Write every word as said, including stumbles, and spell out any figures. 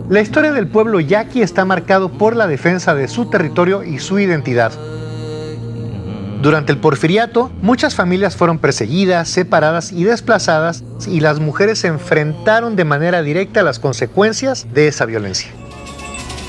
La historia del pueblo yaqui está marcado por la defensa de su territorio y su identidad. Durante el Porfiriato, muchas familias fueron perseguidas, separadas y desplazadas, y las mujeres se enfrentaron de manera directa a las consecuencias de esa violencia.